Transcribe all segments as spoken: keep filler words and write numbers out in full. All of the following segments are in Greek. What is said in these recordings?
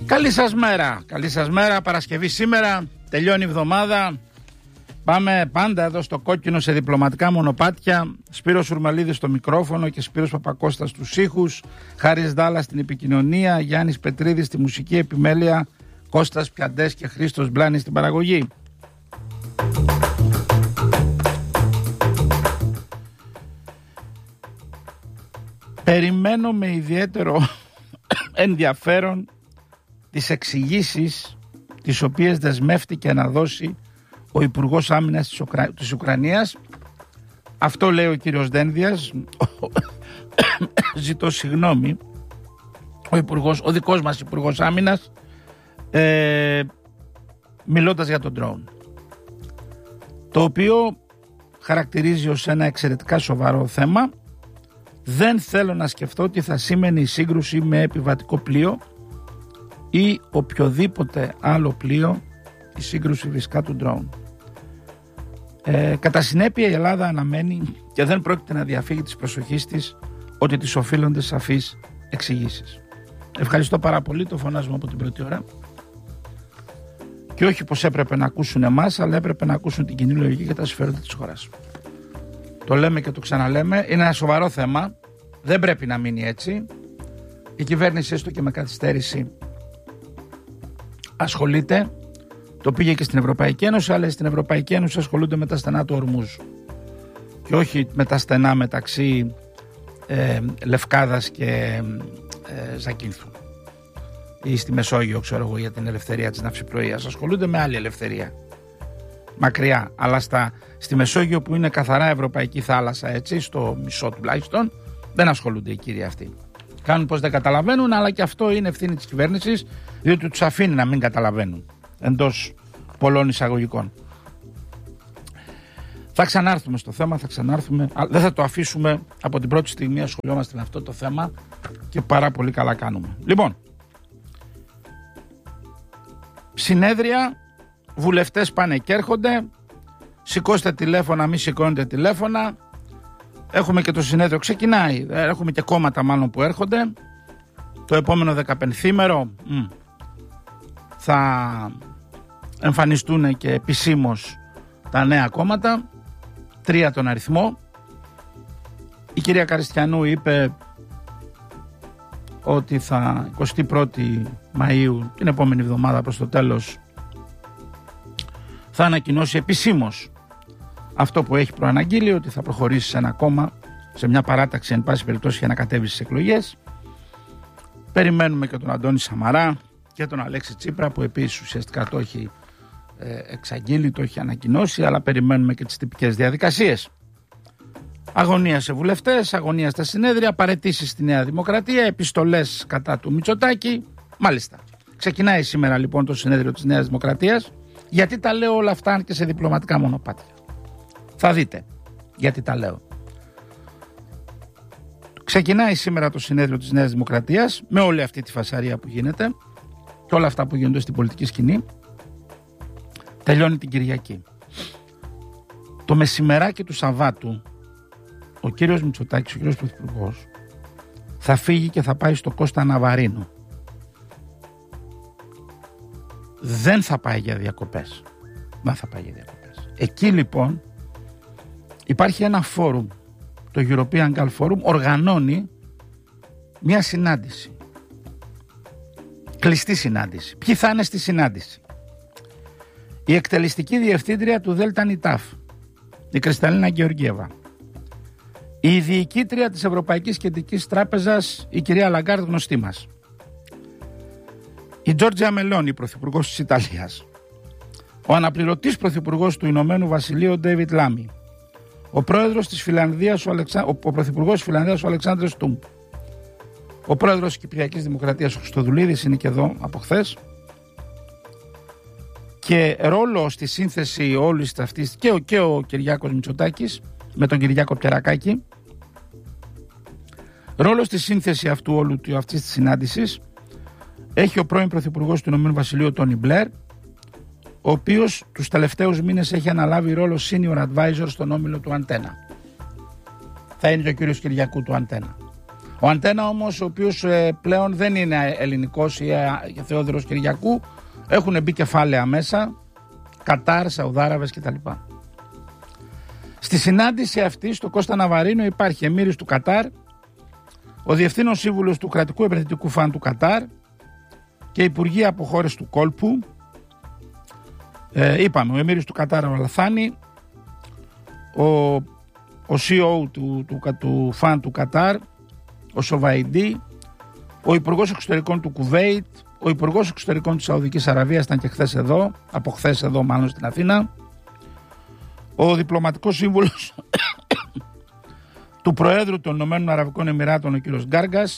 Καλή σας μέρα, καλή σας μέρα, Παρασκευή σήμερα, τελειώνει η εβδομάδα. Πάμε πάντα εδώ στο κόκκινο σε διπλωματικά μονοπάτια. Σπύρος Ουρμαλίδης στο μικρόφωνο και Σπύρος Παπακώστας στους ήχους, Χάρης Δάλλας στην επικοινωνία, Γιάννης Πετρίδης στη μουσική επιμέλεια, Κώστας Πιαντές και Χρήστος Μπλάνης στην παραγωγή. Περιμένω με ιδιαίτερο ενδιαφέρον τις εξηγήσεις τις οποίες δεσμεύτηκε να δώσει ο Υπουργός Άμυνας της, Ουκρα... της Ουκρανίας. Αυτό λέει ο κύριος Δένδιας. Ζητώ συγγνώμη. Ο, υπουργός, ο δικός μας Υπουργός Άμυνας, ε, μιλώντας για τον ντρόουν, το οποίο χαρακτηρίζει ως ένα εξαιρετικά σοβαρό θέμα. Δεν θέλω να σκεφτώ τι θα σήμαινε η σύγκρουση με επιβατικό πλοίο ή οποιοδήποτε άλλο πλοίο, η σύγκρουση φυσικά του ντρόουν. Ε, κατά συνέπεια η Ελλάδα αναμένει και δεν πρόκειται να διαφύγει της προσοχής της ότι της οφείλονται σαφείς εξηγήσεις. Ευχαριστώ πάρα πολύ, το φωνάζουμε από την πρώτη ώρα. Και όχι πως έπρεπε να ακούσουν εμάς, αλλά έπρεπε να ακούσουν την κοινή λογική και τα συμφέροντα της χώρας. Το λέμε και το ξαναλέμε, είναι ένα σοβαρό θέμα, δεν πρέπει να μείνει έτσι. Η κυβέρνηση, έστω και με καθυστέρηση, ασχολείται. Το πήγε και στην Ευρωπαϊκή Ένωση, αλλά στην Ευρωπαϊκή Ένωση ασχολούνται με τα στενά του Ορμούζ και όχι με τα στενά μεταξύ ε, Λευκάδας και ε, Ζακίνθου ή στη Μεσόγειο, ξέρω εγώ, για την ελευθερία της ναυσιπλοείας. Ασχολούνται με άλλη ελευθερία, μακριά, αλλά στα, στη Μεσόγειο που είναι καθαρά ευρωπαϊκή θάλασσα, έτσι, στο μισό τουλάχιστον, δεν ασχολούνται οι κύριοι αυτοί. Κάνουν πως δεν καταλαβαίνουν, αλλά και αυτό είναι ευθύνη της κυβέρνησης, διότι τους αφήνει να μην καταλαβαίνουν, εντός πολλών εισαγωγικών. Θα ξανάρθουμε στο θέμα, θα ξανάρθουμε, δεν θα το αφήσουμε. Από την πρώτη στιγμή ασχολιόμαστε με αυτό το θέμα και πάρα πολύ καλά κάνουμε. Λοιπόν, συνέδρια, βουλευτές πάνε και έρχονται, σηκώστε τηλέφωνα, μη σηκώνετε τηλέφωνα. Έχουμε και το συνέδριο, ξεκινάει, έχουμε και κόμματα μάλλον που έρχονται. Το επόμενο δεκαπενθήμερο μ, θα εμφανιστούν και επισήμως τα νέα κόμματα, τρία τον αριθμό. Η κυρία Καριστιανού είπε ότι θα εικοστή πρώτη Μαΐου, την επόμενη εβδομάδα προς το τέλος, θα ανακοινώσει επισήμως αυτό που έχει προαναγγείλει, ότι θα προχωρήσει σε ένα κόμμα, σε μια παράταξη εν πάση περιπτώσει για να κατέβει στις εκλογές. Περιμένουμε και τον Αντώνη Σαμαρά και τον Αλέξη Τσίπρα, που επίσης ουσιαστικά το έχει ε, εξαγγείλει, το έχει ανακοινώσει, αλλά περιμένουμε και τις τυπικές διαδικασίες. Αγωνία σε βουλευτές, αγωνία στα συνέδρια, παραιτήσεις στη Νέα Δημοκρατία, επιστολές κατά του Μητσοτάκη. Μάλιστα. Ξεκινάει σήμερα λοιπόν το συνέδριο της Νέας Δημοκρατίας. Γιατί τα λέω όλα αυτά και σε διπλωματικά μονοπάτια? Θα δείτε γιατί τα λέω. Ξεκινάει σήμερα το συνέδριο της Νέας Δημοκρατίας με όλη αυτή τη φασαρία που γίνεται και όλα αυτά που γίνονται στην πολιτική σκηνή. Τελειώνει την Κυριακή. Το μεσημεράκι του Σαββάτου ο κύριος Μητσοτάκης, ο κύριος Πρωθυπουργός, θα φύγει και θα πάει στο Κώστα Ναβαρίνο. Δεν θα πάει για διακοπές. Δεν θα πάει για διακοπές. Εκεί λοιπόν υπάρχει ένα φόρουμ, το European Gulf Forum οργανώνει μια συνάντηση. Κλειστή συνάντηση. Ποιοι θα είναι στη συνάντηση? Η εκτελεστική διευθύντρια του Δέλτα Νιτάφ, η Κρυσταλίνα Γεωργίεβα. Η διοικήτρια της Ευρωπαϊκής Κεντρικής Τράπεζας, η κυρία Λαγκάρντ, γνωστή μας. Η Τζόρτζια Μελόνι, πρωθυπουργός της Ιταλίας. Ο αναπληρωτής πρωθυπουργός του Ηνωμένου Βασιλείου, ο Ντέιβιτ Λάμι. Ο πρόεδρος της Φιλανδίας, ο, Αλεξα... ο πρωθυπουργός της Φιλανδίας, ο Αλεξάνδρος Στούμπ. Ο πρόεδρος της Κυπριακής Δημοκρατίας, ο Χριστοδουλίδης, είναι και εδώ από χθες. Και ρόλο στη σύνθεση όλης αυτής και ο, και ο Κυριάκος Μητσοτάκης με τον Κυριάκο Πιερακάκη. Ρόλο στη σύνθεση αυτού όλου αυτής της συνάντησης έχει ο πρώην πρωθυπουργός του Ηνωμένου Βασιλείου, Τόνι Μπλερ, ο οποίος τους τελευταίους μήνες έχει αναλάβει ρόλο senior advisor στον όμιλο του Αντένα. Θα είναι και ο κύριος Κυριακού του Αντένα. Ο Αντένα όμως, ο οποίος ε, πλέον δεν είναι ελληνικός ή ε, Θεόδωρος Κυριακού, έχουν μπει κεφάλαια μέσα, Κατάρ, Σαουδάραβες κτλ. Στη συνάντηση αυτή στο Κώστα Ναβαρίνο υπάρχει εμμύρης του Κατάρ, ο διευθύνων σύμβουλος του κρατικού επενδυτικού φαν του Κατάρ και υπουργοί από χώρες του κόλπου. Ε, είπαμε, ο εμμύρης του Κατάρ ο Αλαθάνη, ο, ο σι ι ο του, του, του, του φαν του Κατάρ, ο Σοβαϊντή, ο υπουργός εξωτερικών του Κουβέιτ, ο υπουργός εξωτερικών της Σαουδικής Αραβίας ήταν και χθες εδώ, από χθες εδώ μάλλον στην Αθήνα, ο διπλωματικός σύμβουλος του Προέδρου των Ηνωμένων Αραβικών Εμιράτων, ο κ. Γκάργας,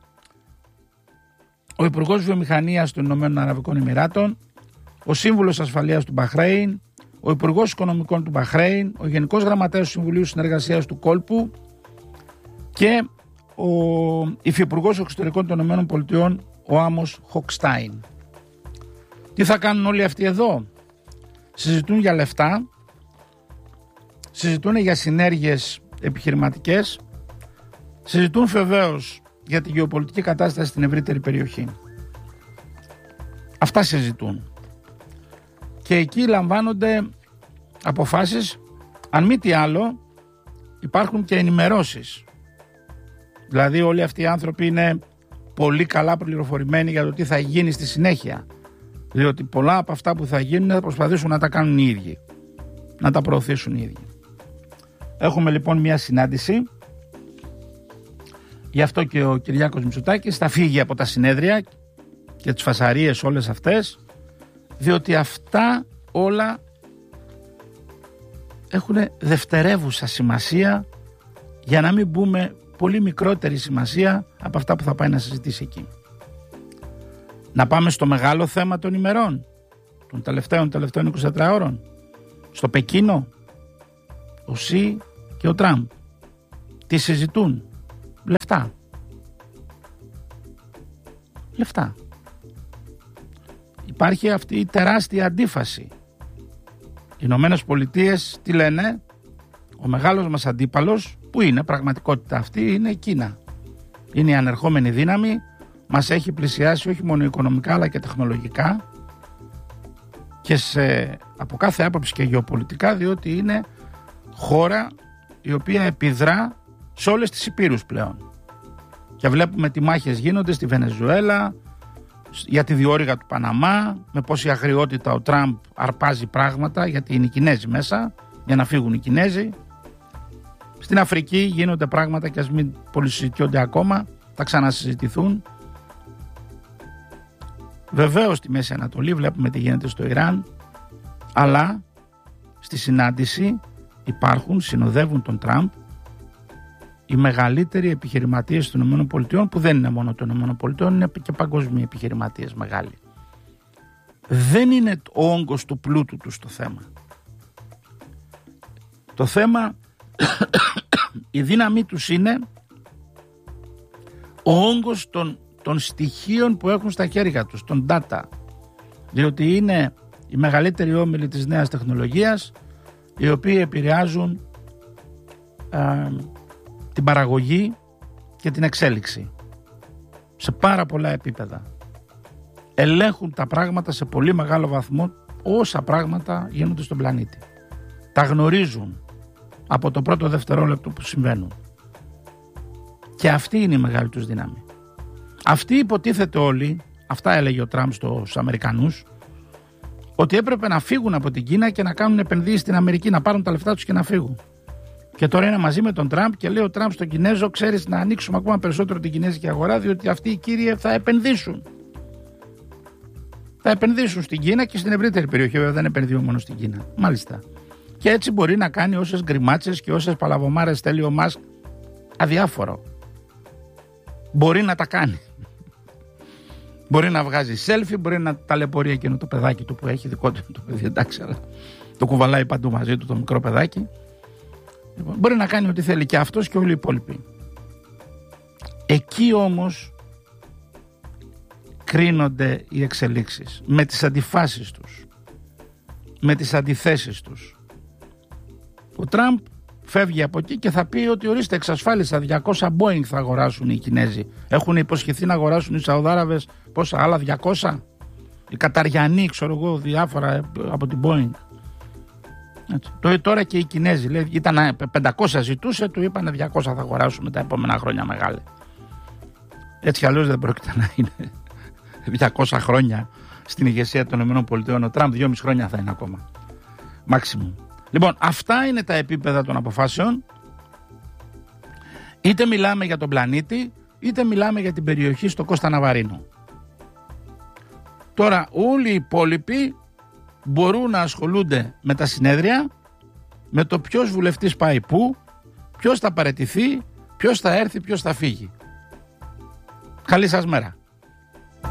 ο υπουργός Βιομηχανίας των Ηνωμένων Αραβικών Εμιράτων, ο σύμβουλος ασφαλείας του Μπαχρέιν, ο υπουργός Οικονομικών του Μπαχρέιν, ο γενικός γραμματέας του Συμβουλίου Συνεργασίας του Κόλπου και ο υφυπουργός εξωτερικών των Ηνωμένων Πολιτειών, ο Άμος Χοκστάιν. Τι θα κάνουν όλοι αυτοί εδώ? Συζητούν για λεφτά, συζητούν για συνέργειες επιχειρηματικές, συζητούν βεβαίως για τη γεωπολιτική κατάσταση στην ευρύτερη περιοχή. Αυτά συζητούν. Και εκεί λαμβάνονται αποφάσεις, αν μη τι άλλο υπάρχουν και ενημερώσεις. Δηλαδή όλοι αυτοί οι άνθρωποι είναι πολύ καλά πληροφορημένοι για το τι θα γίνει στη συνέχεια. Διότι πολλά από αυτά που θα γίνουν θα προσπαθήσουν να τα κάνουν οι ίδιοι, να τα προωθήσουν οι ίδιοι. Έχουμε λοιπόν μια συνάντηση. Γι' αυτό και ο Κυριάκος Μητσοτάκης θα φύγει από τα συνέδρια και τις φασαρίες όλες αυτές, διότι αυτά όλα έχουν δευτερεύουσα σημασία, για να μην πούμε πολύ μικρότερη σημασία από αυτά που θα πάει να συζητήσει εκεί. Να πάμε στο μεγάλο θέμα των ημερών, των τελευταίων τελευταίων είκοσι τεσσάρων ώρων, στο Πεκίνο. Ο Σι και ο Τραμπ τι συζητούν? Λεφτά. Λεφτά. Υπάρχει αυτή η τεράστια αντίφαση. Οι Ηνωμένες Πολιτείες τι λένε? Ο μεγάλος μας αντίπαλος, που είναι πραγματικότητα αυτή, είναι η Κίνα. Είναι η ανερχόμενη δύναμη, μας έχει πλησιάσει όχι μόνο οικονομικά αλλά και τεχνολογικά και σε, από κάθε άποψη και γεωπολιτικά, διότι είναι χώρα η οποία επιδρά σε όλες τις υπήρους πλέον. Και βλέπουμε τι μάχες γίνονται στη Βενεζουέλα, για τη διόρυγα του Παναμά, με πόση αγριότητα ο Τραμπ αρπάζει πράγματα, γιατί είναι οι Κινέζοι μέσα, για να φύγουν οι Κινέζοι. Στην Αφρική γίνονται πράγματα και ας μην πολυσυζητιόνται ακόμα, θα ξανασυζητηθούν. Βεβαίως στη Μέση Ανατολή βλέπουμε τι γίνεται στο Ιράν, αλλά στη συνάντηση υπάρχουν, συνοδεύουν τον Τραμπ οι μεγαλύτεροι επιχειρηματίες των ΗΠΑ, που δεν είναι μόνο των ΗΠΑ, είναι και παγκόσμιοι επιχειρηματίες μεγάλοι. Δεν είναι ο όγκος του πλούτου τους το θέμα. Το θέμα, η δύναμή τους είναι ο όγκος των, των στοιχείων που έχουν στα χέρια τους, των data. Διότι είναι οι μεγαλύτεροι όμιλοι της νέας τεχνολογίας, οι οποίοι επηρεάζουν α, την παραγωγή και την εξέλιξη σε πάρα πολλά επίπεδα. Ελέγχουν τα πράγματα σε πολύ μεγάλο βαθμό, όσα πράγματα γίνονται στον πλανήτη. Τα γνωρίζουν από το πρώτο δευτερόλεπτο που συμβαίνουν. Και αυτή είναι η μεγάλη τους δύναμη. Αυτοί υποτίθεται όλοι, αυτά έλεγε ο Τραμπ στους Αμερικανούς, ότι έπρεπε να φύγουν από την Κίνα και να κάνουν επενδύσεις στην Αμερική, να πάρουν τα λεφτά τους και να φύγουν. Και τώρα είναι μαζί με τον Τραμπ και λέει ο Τραμπ στον Κινέζο: ξέρεις, να ανοίξουμε ακόμα περισσότερο την κινέζικη αγορά, διότι αυτοί οι κύριοι θα επενδύσουν. Θα επενδύσουν στην Κίνα και στην ευρύτερη περιοχή, βέβαια δεν επενδύουν μόνο στην Κίνα. Μάλιστα. Και έτσι μπορεί να κάνει όσες γκριμάτσες και όσες παλαβομάρες θέλει ο Μάσκ, αδιάφορο. Μπορεί να τα κάνει. Μπορεί να βγάζει selfie, μπορεί να ταλαιπωρεί εκείνο το παιδάκι του που έχει, δικό του το παιδί, εντάξει, αλλά το κουβαλάει παντού μαζί του το μικρό παιδάκι. Λοιπόν, μπορεί να κάνει ό,τι θέλει και αυτός και όλοι οι υπόλοιποι. Εκεί όμως κρίνονται οι εξελίξεις, με τις αντιφάσεις τους, με τις αντιθέσεις τους. Ο Τραμπ φεύγει από εκεί και θα πει ότι ορίστε, εξασφάλισα διακόσια Boeing θα αγοράσουν οι Κινέζοι. Έχουν υποσχεθεί να αγοράσουν οι Σαουδάραβες πόσα άλλα διακόσια. Οι Καταριανοί, ξέρω εγώ, διάφορα από την Boeing. Έτσι. Το, τώρα και οι Κινέζοι, λέει, ήταν πεντακόσια ζητούσε, του είπανε διακόσια θα αγοράσουμε τα επόμενα χρόνια μεγάλα. Έτσι κι αλλιώς δεν πρόκειται να είναι διακόσια χρόνια στην ηγεσία των ΗΠΑ. Ο Τραμπ δυόμισι χρόνια θα είναι ακόμα. Μάξιμουμ. Λοιπόν, αυτά είναι τα επίπεδα των αποφάσεων. Είτε μιλάμε για τον πλανήτη, είτε μιλάμε για την περιοχή στο Κώστα Ναβαρίνο. Τώρα όλοι οι υπόλοιποι μπορούν να ασχολούνται με τα συνέδρια, με το ποιος βουλευτής πάει πού, ποιος θα παραιτηθεί, ποιος θα έρθει, ποιος θα φύγει. Καλή σας μέρα.